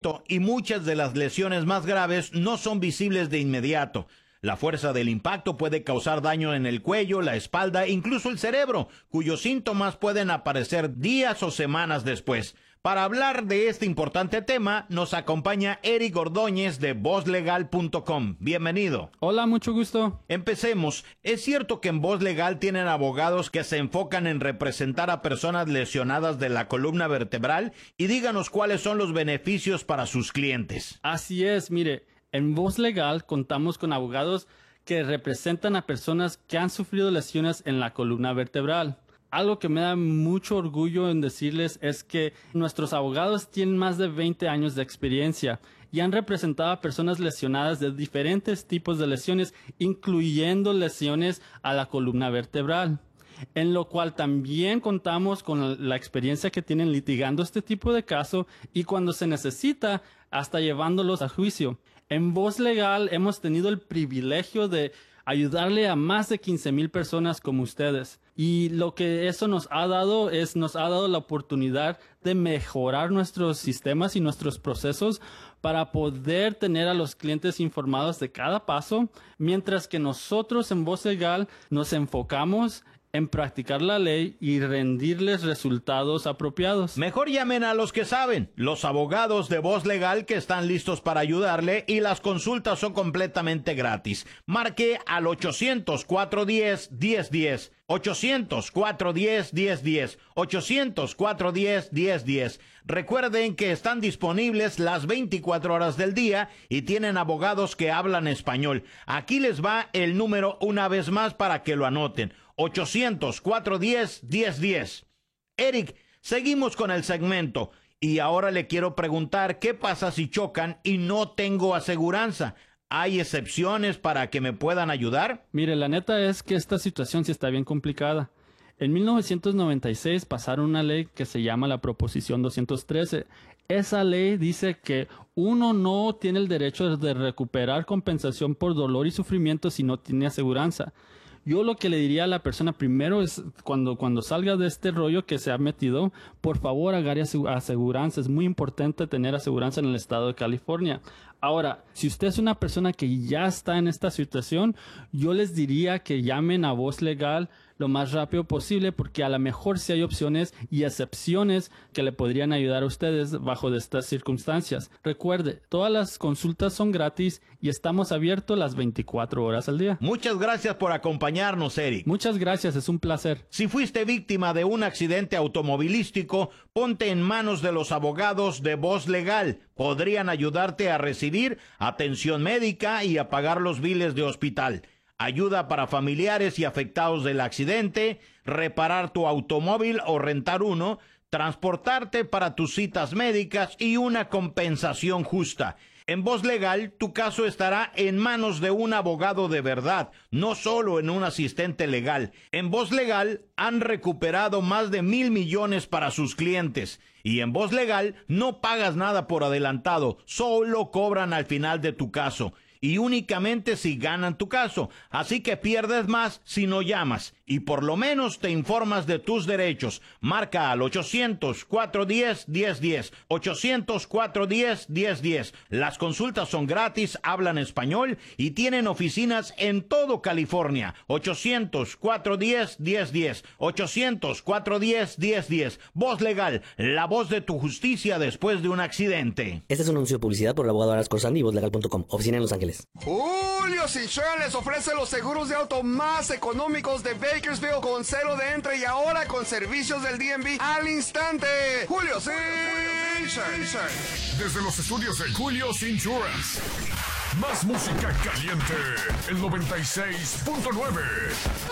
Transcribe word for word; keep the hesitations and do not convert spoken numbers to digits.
impacto y muchas de las lesiones más graves no son visibles de inmediato. La fuerza del impacto puede causar daño en el cuello, la espalda, incluso el cerebro, cuyos síntomas pueden aparecer días o semanas después. Para hablar de este importante tema, nos acompaña Eric Ordóñez de voz legal punto com. Bienvenido. Hola, mucho gusto. Empecemos. ¿Es cierto que en Voz Legal tienen abogados que se enfocan en representar a personas lesionadas de la columna vertebral? Y díganos cuáles son los beneficios para sus clientes. Así es, mire, en Voz Legal contamos con abogados que representan a personas que han sufrido lesiones en la columna vertebral. Algo que me da mucho orgullo en decirles es que nuestros abogados tienen más de veinte años de experiencia y han representado a personas lesionadas de diferentes tipos de lesiones, incluyendo lesiones a la columna vertebral, en lo cual también contamos con la experiencia que tienen litigando este tipo de caso y cuando se necesita, hasta llevándolos a juicio. En Voz Legal hemos tenido el privilegio de ayudarle a más de quince mil personas como ustedes. Y lo que eso nos ha dado es, nos ha dado la oportunidad de mejorar nuestros sistemas y nuestros procesos para poder tener a los clientes informados de cada paso, mientras que nosotros en Voz Legal nos enfocamos en practicar la ley y rendirles resultados apropiados. Mejor llamen a los que saben, los abogados de Voz Legal que están listos para ayudarle y las consultas son completamente gratis. Marque al ochocientos, cuatrocientos diez, diez diez. ochocientos, cuatrocientos diez, diez diez. ochocientos, cuatrocientos diez, diez diez. Recuerden que están disponibles las veinticuatro horas del día y tienen abogados que hablan español. Aquí les va el número una vez más para que lo anoten. ochocientos, cuatrocientos diez, diez diez. Eric, seguimos con el segmento. Y ahora le quiero preguntar, ¿qué pasa si chocan y no tengo aseguranza? ¿Hay excepciones para que me puedan ayudar? Mire, la neta es que esta situación sí está bien complicada. En mil novecientos noventa y seis pasaron una ley que se llama la Proposición doscientos trece. Esa ley dice que uno no tiene el derecho de recuperar compensación por dolor y sufrimiento si no tiene aseguranza. Yo lo que le diría a la persona primero es, cuando, cuando salga de este rollo que se ha metido, por favor agarre aseguranza. Es muy importante tener aseguranza en el estado de California. Ahora, si usted es una persona que ya está en esta situación, yo les diría que llamen a Voz Legal lo más rápido posible, porque a lo mejor sí hay opciones y excepciones que le podrían ayudar a ustedes bajo de estas circunstancias. Recuerde, todas las consultas son gratis y estamos abiertos las veinticuatro horas al día. Muchas gracias por acompañarnos, Eric. Muchas gracias, es un placer. Si fuiste víctima de un accidente automovilístico, ponte en manos de los abogados de Voz Legal. Podrían ayudarte a recibir atención médica y a pagar los biles de hospital. Ayuda para familiares y afectados del accidente, reparar tu automóvil o rentar uno, transportarte para tus citas médicas y una compensación justa. En Voz Legal, tu caso estará en manos de un abogado de verdad, no solo en un asistente legal. En Voz Legal han recuperado más de mil millones para sus clientes. Y en Voz Legal no pagas nada por adelantado, solo cobran al final de tu caso. Y únicamente si ganan tu caso. Así que pierdes más si no llamas. Y por lo menos te informas de tus derechos. Marca al ochocientos, cuatrocientos diez, diez diez. ochocientos, cuatrocientos diez, diez diez. Las consultas son gratis, hablan español y tienen oficinas en todo California. ochocientos, cuatrocientos diez, diez diez. ochocientos, cuatrocientos diez, diez diez. Voz Legal, la voz de tu justicia después de un accidente. Este es un anuncio de publicidad por el abogado Aras Corsani y voz legal punto com. Oficina en Los Ángeles. Julio's Insurance les ofrece los seguros de auto más económicos de Bakersfield con cero de entre y ahora con servicios del D M V al instante. Julio's Insurance. Desde los estudios de Julio's Insurance. Más música caliente. El noventa y seis punto nueve.